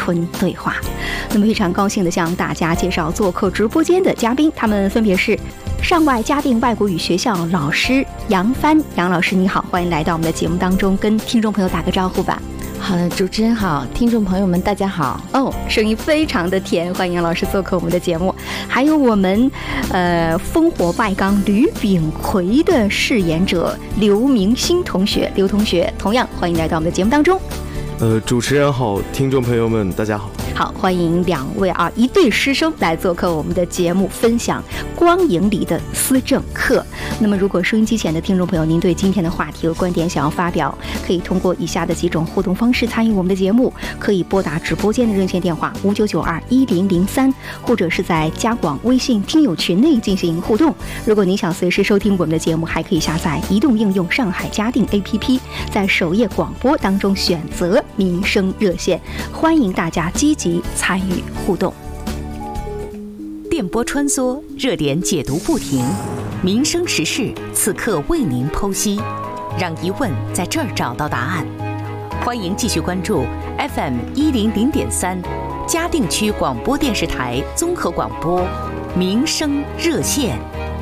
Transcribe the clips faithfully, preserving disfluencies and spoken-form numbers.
春对话。那么非常高兴的向大家介绍做客直播间的嘉宾，他们分别是上外嘉定外国语学校老师杨帆。杨老师你好，欢迎来到我们的节目当中，跟听众朋友打个招呼吧。 好的，主持人好，听众朋友们大家好。 哦，声音非常的甜，欢迎杨老师做客我们的节目。还有我们呃烽火外纲吕炳奎的饰演者刘明星同学，刘同学同样欢迎来到我们的节目当中。 呃，主持人好，听众朋友们大家好。 好，欢迎两位啊，一对师生来做客我们的节目，分享光影里的思政课。那么如果收音机前的听众朋友您对今天的话题和观点想要发表，可以通过以下的几种互动方式参与我们的节目。可以拨打直播间的热线电话五九九二一零零三，或者是在加广微信听友群内进行互动。如果您想随时收听我们的节目，还可以下载移动应用上海嘉定 A P P， 在首页广播当中选择民生热线，欢迎大家积极参与互动。 电波穿梭，热点解读不停，民生时事此刻为您剖析，让疑问在这儿找到答案。欢迎继续关注 F M 一零零点三嘉定区广播电视台综合广播民生热线。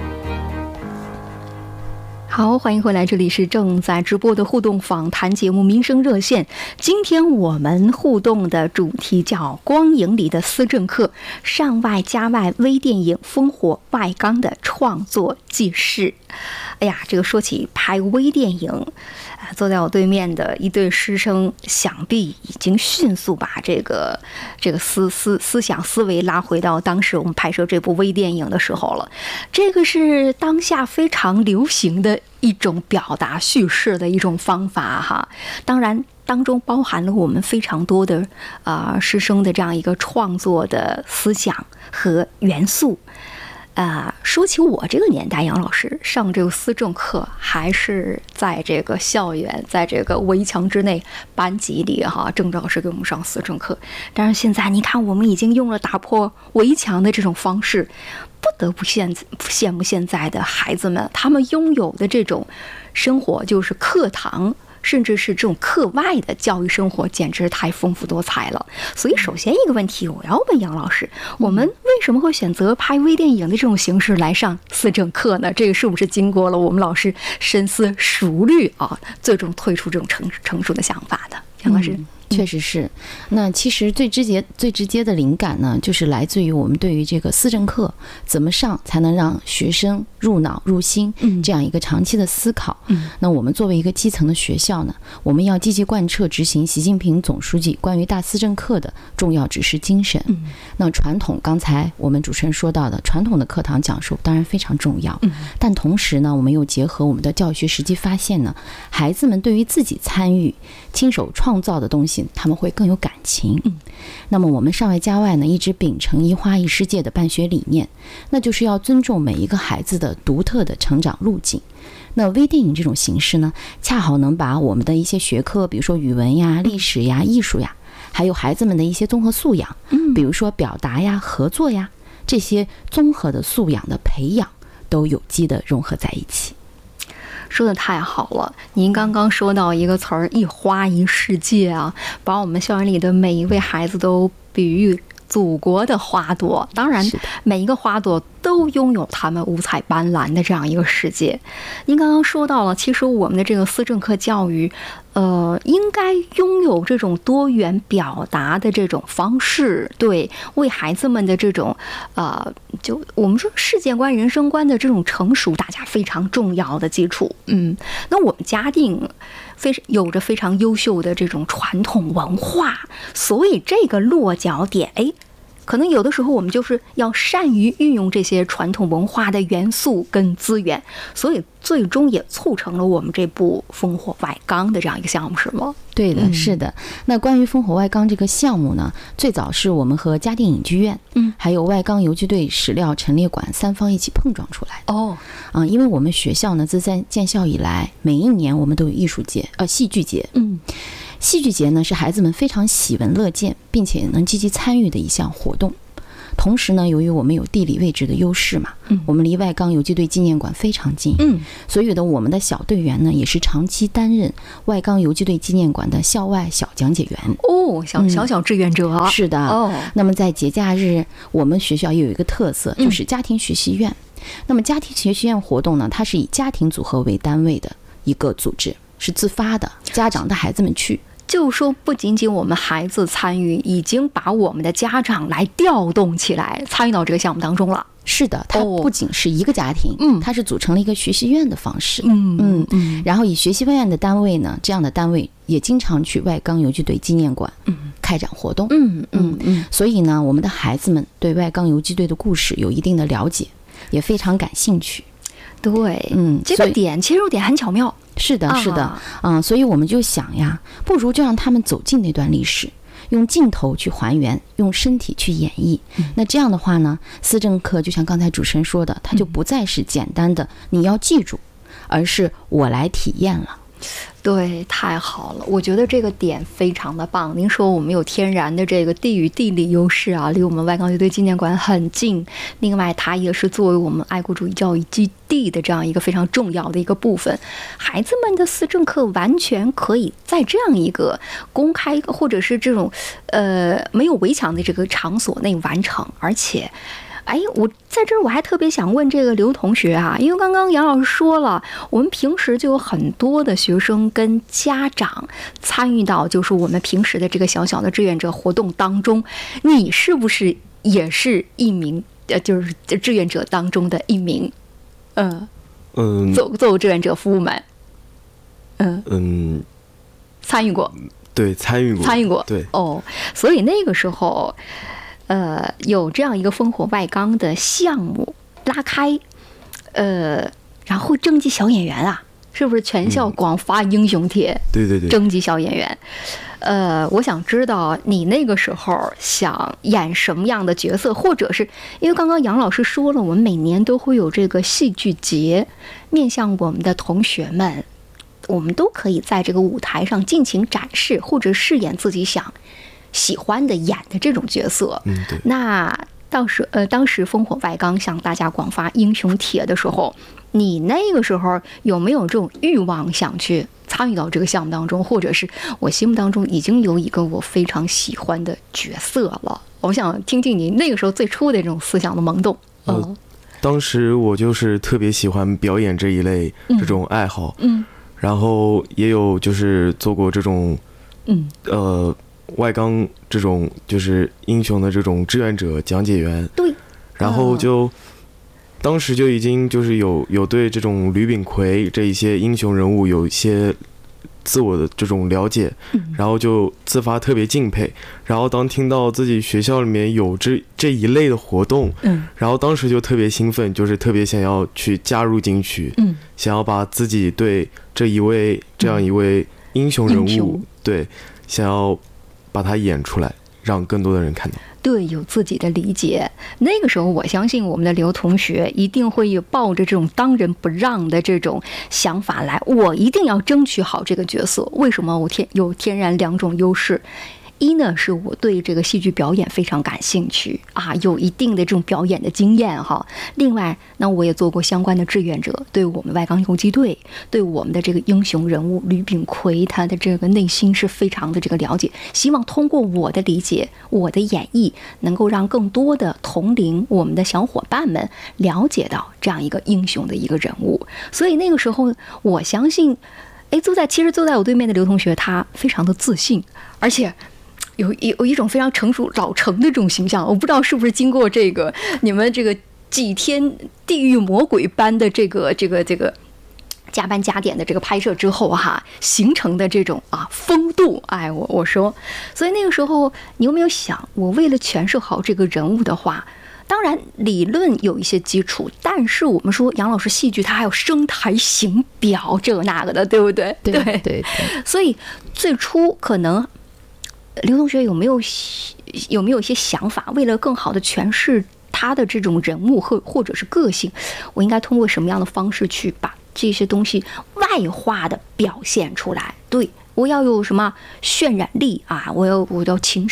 好，欢迎回来，这里是正在直播的互动访谈节目《民生热线》。今天我们互动的主题叫“光影里的思政课”，上外加外微电影烽火外纲的创作纪事。哎呀，这个说起拍微电影，啊，坐在我对面的一对师生，想必已经迅速把这个这个思思思想思维拉回到当时我们拍摄这部微电影的时候了。这个是当下非常流行的一种表达叙事的一种方法哈，当然当中包含了我们非常多的啊、呃、师生的这样一个创作的思想和元素。啊、呃，说起我这个年代，杨老师上这个思政课还是在这个校园，在这个围墙之内班级里哈，郑老师给我们上思政课。但是现在你看，我们已经用了打破围墙的这种方式，不得不现羡慕现在的孩子们，他们拥有的这种生活，就是课堂甚至是这种课外的教育生活，简直太丰富多彩了。所以首先一个问题，我要问杨老师，我们为什么会选择拍微电影的这种形式来上思政课呢？这个是不是经过了我们老师深思熟虑啊，最终推出这种成成熟的想法的？杨老师、嗯确实是，那其实最直接、最直接的灵感呢，就是来自于我们对于这个思政课怎么上才能让学生入脑入心这样一个长期的思考。嗯，那我们作为一个基层的学校呢，我们要积极贯彻执行习近平总书记关于大思政课的重要指示精神。嗯，那传统刚才我们主持人说到的传统的课堂讲述当然非常重要，嗯，但同时呢，我们又结合我们的教学实际发现呢，孩子们对于自己参与、亲手创造的东西，他们会更有感情。嗯，那么我们上外加外呢，一直秉承一花一世界的办学理念，那就是要尊重每一个孩子的独特的成长路径。那微电影这种形式呢，恰好能把我们的一些学科，比如说语文呀、历史呀、艺术呀，还有孩子们的一些综合素养，嗯，比如说表达呀、合作呀，这些综合的素养的培养，都有机的融合在一起。 说的太好了，您刚刚说到一个词儿，一花一世界啊，把我们校园里的每一位孩子都比喻祖国的花朵。当然每一个花朵都拥有他们五彩斑斓的这样一个世界。您刚刚说到了，其实我们的这个思政课教育呃，应该拥有这种多元表达的这种方式，对，为孩子们的这种呃，就我们说世界观、人生观的这种成熟，大家非常重要的基础。嗯，那我们嘉定非有着非常优秀的这种传统文化，所以这个落脚点，哎，可能有的时候我们就是要善于运用这些传统文化的元素跟资源，所以最终也促成了我们这部烽火外纲的这样一个项目，是吗？ 对的，是的。那关于烽火外纲这个项目呢，最早是我们和嘉定影剧院，嗯，还有外纲游击队史料陈列馆三方一起碰撞出来的。哦，嗯，因为我们学校呢，自在建校以来，每一年我们都有艺术节，呃，戏剧节，嗯。戏剧节呢是孩子们非常喜闻乐见并且能积极参与的一项活动。 同时呢，由于我们有地理位置的优势嘛，嗯，我们离外钢游击队纪念馆非常近，嗯，所以的我们的小队员呢，也是长期担任外钢游击队纪念馆的校外小讲解员。 哦，小小小志愿者、 嗯、是的。哦，那么在节假日，我们学校也有一个特色，就是家庭学习院。嗯、那么家庭学习院活动呢，它是以家庭组合为单位的一个组织，是自发的，家长带孩子们去。 就说不仅仅我们孩子参与，已经把我们的家长来调动起来，参与到这个项目当中了。 是的，它不仅是一个家庭，嗯、哦，它是组成了一个学习院的方式， 嗯嗯嗯。然后以学习院的单位呢，这样的单位也经常去外钢游击队纪念馆，嗯，开展活动， 嗯嗯嗯。 所以呢，我们的孩子们对外钢游击队的故事有一定的了解，也非常感兴趣。 对， 嗯， 这个点切入点很巧妙。 是的，是的，嗯、呃，所以我们就想呀，不如就让他们走进那段历史，用镜头去还原，用身体去演绎。嗯、那这样的话呢，思政课就像刚才主持人说的，它就不再是简单的你要记住，而是我来体验了。 对，太好了，我觉得这个点非常的棒。您说我们有天然的这个地域地理优势啊，离我们外钢游击队纪念馆很近，另外它也是作为我们爱国主义教育基地的这样一个非常重要的一个部分。孩子们的思政课完全可以在这样一个公开或者是这种呃没有围墙的这个场所内完成，而且哎，我在这儿我还特别想问这个刘同学啊，因为刚刚杨老师说了，我们平时就有很多的学生跟家长参与到就是我们平时的这个小小的志愿者活动当中，你是不是也是一名呃，就是志愿者当中的一名，呃， 嗯， 做做志愿者服务们，嗯嗯， 参与过， 对，参与过， 参与过， 对， 哦，所以那个时候。呃，有这样一个烽火外钢的项目拉开，呃，然后征集小演员啊，是不是全校广发英雄帖？ 嗯、对对对， 征集小演员。呃，我想知道你那个时候想演什么样的角色，或者是因为刚刚杨老师说了，我们每年都会有这个戏剧节，面向我们的同学们，我们都可以在这个舞台上尽情展示，或者饰演自己想喜欢的演的这种角色。 嗯，对。 那当时呃，当时烽火外钢向大家广发英雄帖的时候，你那个时候有没有这种欲望想去参与到这个项目当中，或者是我心目当中已经有一个我非常喜欢的角色了？我想听听你那个时候最初的这种思想的萌动。 呃，嗯、当时我就是特别喜欢表演这一类这种爱好，嗯，然后也有就是做过这种，嗯，呃。外钢这种就是英雄的这种志愿者讲解员， 对， 然后就、呃、当时就已经就是有有对这种吕炳奎这一些英雄人物有一些自我的这种了解，嗯、然后就自发特别敬佩。然后当听到自己学校里面有这这一类的活动，嗯，然后当时就特别兴奋，就是特别想要去加入进去，嗯，想要把自己对这一位这样一位英雄人物，嗯、对，想要把它演出来，让更多的人看到。 对，有自己的理解。那个时候，我相信我们的刘同学一定会抱着这种当仁不让的这种想法来，我一定要争取好这个角色。为什么？我天有天然两种优势。一呢，是我对这个戏剧表演非常感兴趣啊，有一定的这种表演的经验哈。另外，那我也做过相关的志愿者，对我们外钢游击队，对我们的这个英雄人物吕炳奎，他的这个内心是非常的这个了解。希望通过我的理解，我的演绎，能够让更多的同龄我们的小伙伴们了解到这样一个英雄的一个人物。所以那个时候，我相信，哎，坐在其实坐在我对面的刘同学，他非常的自信，而且有一有一种非常成熟老成的这种形象。我不知道是不是经过这个你们这个几天地狱魔鬼般的这个这个这个加班加点的这个拍摄之后哈，形成的这种啊风度。哎，我我说，所以那个时候你有没有想，我为了诠释好这个人物的话，当然理论有一些基础，但是我们说杨老师戏剧它还有声台形表这个那个的，对不对？ 对对 对, 对。 所以最初可能刘同学有没有有没有一些想法，为了更好的诠释他的这种人物或或者是个性，我应该通过什么样的方式去把这些东西外化的表现出来？对，我要有什么渲染力啊，我要我要情绪要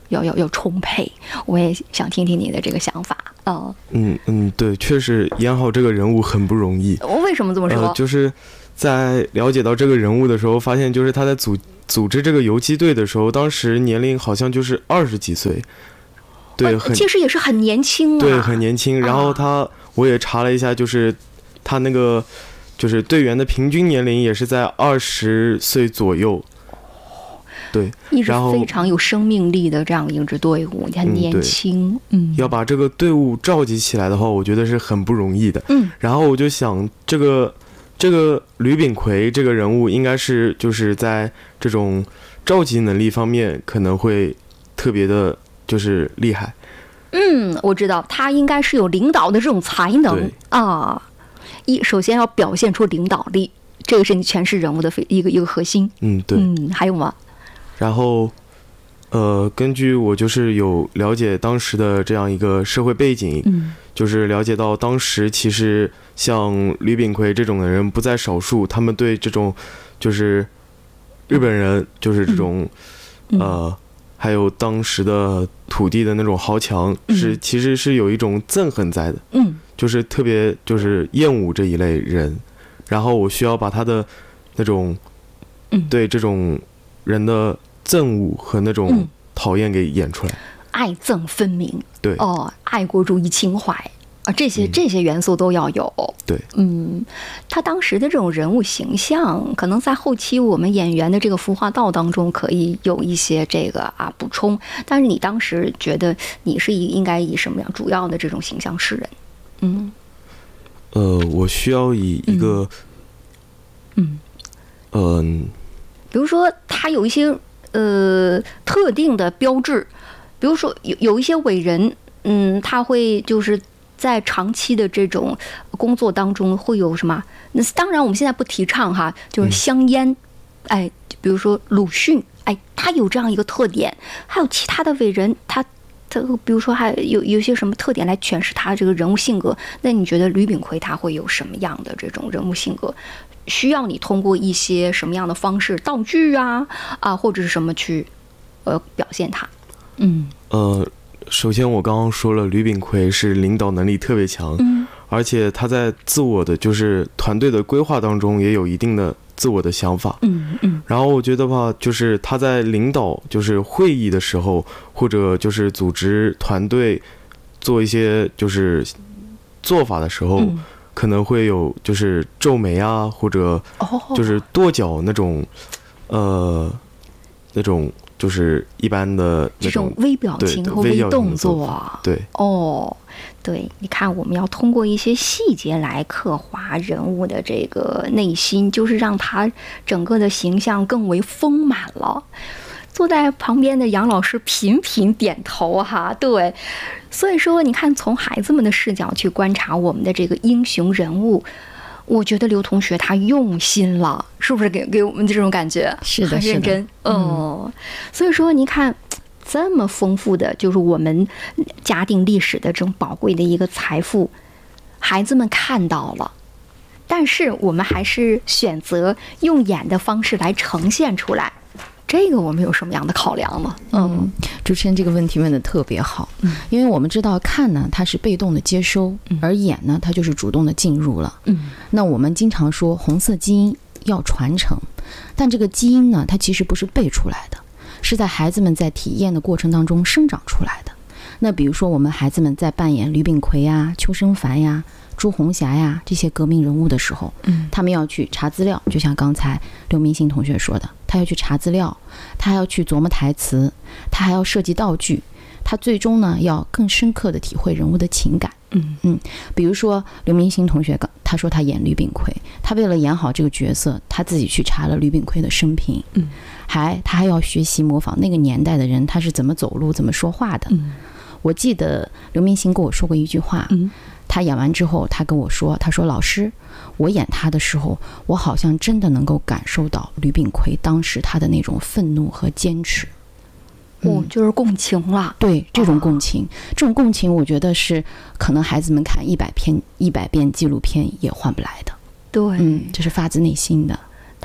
要要要充沛。我也想听听你的这个想法。呃、 嗯嗯，对，确实演好这个人物很不容易。 为什么这么说？ 呃、就是在了解到这个人物的时候，发现就是他在组组织这个游击队的时候，当时年龄好像就是二十几岁。对，很其实也是很年轻啊。 对，很年轻。然后他，啊、我也查了一下，就是他那个就是队员的平均年龄也是在二十岁左右。对， 一直非常有生命力的这样一支队伍，很年轻。嗯， 要把这个队伍召集起来的话，我觉得是很不容易的。 嗯， 然后我就想，这个这个吕炳奎这个人物，应该是就是在这种召集能力方面可能会特别的。就是厉害， 嗯，我知道他应该是有领导的这种才能啊。一首先要表现出领导力，这个是你诠释人物的一个一个核心。 嗯，对。 嗯，还有吗？ 然后，呃，根据我就是有了解当时的这样一个社会背景， 嗯， 就是了解到当时其实像吕炳奎这种的人不在少数，他们对这种就是日本人就是这种、嗯、呃。还有当时的土地的那种豪强是、嗯、其实是有一种憎恨在的， 嗯， 就是特别就是厌恶这一类人，然后我需要把他的那种， 嗯， 对这种人的憎恶和那种讨厌给演出来， 嗯、爱憎分明， 对， 哦，爱国主义情怀啊，这些这些元素都要有。 对， 嗯，他当时的这种人物形象，可能在后期我们演员的这个服化道当中可以有一些这个啊补充。但是你当时觉得你是以应该以什么样主要的这种形象示人？嗯， 呃，我需要以一个， 嗯， 嗯、呃， 比如说他有一些呃特定的标志，比如说有有一些伟人，嗯，他会就是在长期的这种工作当中会有什么？那当然我们现在不提倡哈，就是香烟，嗯、哎，比如说鲁迅，哎，他有这样一个特点，还有其他的伟人，他他比如说还有有些什么特点来诠释他这个人物性格？那你觉得吕炳奎他会有什么样的这种人物性格？需要你通过一些什么样的方式、道具啊啊或者是什么去呃表现他？嗯呃，首先我刚刚说了，吕炳奎是领导能力特别强， 嗯， 而且他在自我的就是团队的规划当中也有一定的自我的想法， 嗯嗯。 然后我觉得吧，就是他在领导就是会议的时候，或者就是组织团队做一些就是做法的时候。嗯，可能会有就是皱眉啊，或者就是跺脚那种，呃，那种就是一般的那种这种微表情和微动作， 对哦，对，你看，我们要通过一些细节来刻画人物的这个内心，就是让他整个的形象更为丰满了。坐在旁边的杨老师频频点头哈，对，所以说你看，从孩子们的视角去观察我们的这个英雄人物，我觉得刘同学他用心了，是不是给给我们这种感觉？ 是的， 很认真，哦、嗯。所以说，你看这么丰富的，就是我们家庭历史的这种宝贵的一个财富，孩子们看到了，但是我们还是选择用演的方式来呈现出来。这个我们有什么样的考量吗？ 嗯，主持人这个问题问得特别好，嗯，因为我们知道看呢，它是被动的接收，嗯，而演呢，它就是主动的进入了，嗯。那我们经常说红色基因要传承，但这个基因呢，它其实不是背出来的，是在孩子们在体验的过程当中生长出来的。那比如说我们孩子们在扮演吕炳奎呀、邱生凡呀、朱红霞呀这些革命人物的时候，嗯，他们要去查资料，就像刚才刘明星同学说的，他要去查资料，他还要去琢磨台词，他还要设计道具，他最终呢要更深刻的体会人物的情感。嗯嗯，比如说刘明星同学他说他演吕炳奎，他为了演好这个角色，他自己去查了吕炳奎的生平，嗯，还他还要学习模仿那个年代的人他是怎么走路怎么说话的。嗯，我记得刘明星跟我说过一句话，嗯，他演完之后他跟我说，他说老师，我演他的时候，我好像真的能够感受到吕炳奎当时他的那种愤怒和坚持。 哦，就是共情了。 对，这种共情，哦、这种共情，我觉得是可能孩子们看一百篇、一百遍纪录片也换不来的。 对， 嗯，这是发自内心的。 他，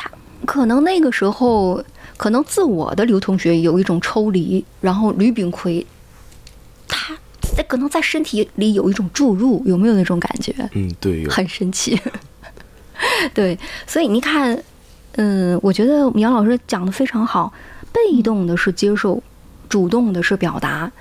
可能那个时候，可能自我的刘同学有一种抽离，然后吕炳奎，他在可能在身体里有一种注入，有没有那种感觉？ 嗯，对，有。 很神奇。对，所以你看，嗯，我觉得杨老师讲的非常好，被动的是接受，主动的是表达。